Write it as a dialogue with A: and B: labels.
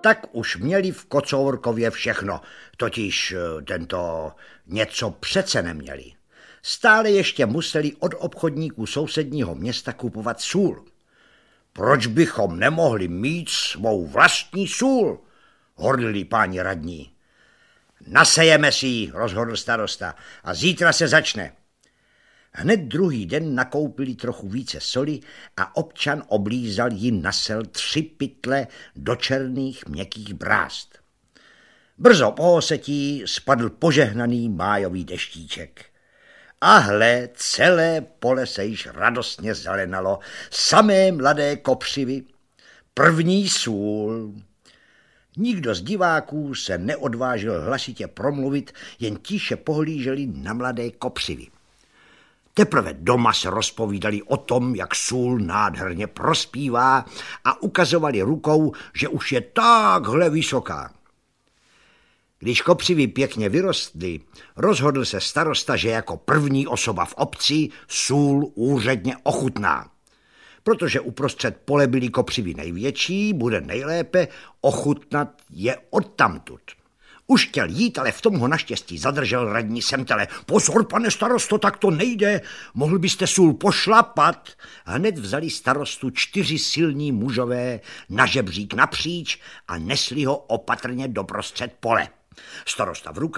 A: tak už měli v Kocourkově všechno, totiž tento něco přece neměli. Stále ještě museli od obchodníků sousedního města kupovat sůl. Proč bychom nemohli mít svou vlastní sůl, hordili páni radní. Nasejeme si ji, rozhodl starosta, a zítra se začne. Hned druhý den nakoupili trochu více soli a občan oblízal jí nasel 3 pytle do černých měkkých brázd. Brzo po osetí spadl požehnaný májový deštíček. A hle, celé pole se již radostně zelenalo, samé mladé kopřivy, první sůl. Nikdo z diváků se neodvážil hlasitě promluvit, jen tiše pohlíželi na mladé kopřivy. Teprve doma se rozpovídali o tom, jak sůl nádherně prospívá a ukazovali rukou, že už je takhle vysoká. Když kopřivy pěkně vyrostly, rozhodl se starosta, že jako první osoba v obci sůl úředně ochutná. Protože uprostřed pole byly kopřivy největší, bude nejlépe ochutnat je odtamtud. Už chtěl jít, ale v tom ho naštěstí zadržel radní Semtele. Pozor, pane starosto, tak to nejde, mohl byste sůl pošlapat. Hned vzali starostu 4 silní mužové na žebřík napříč a nesli ho opatrně doprostřed pole. Starosta v rukách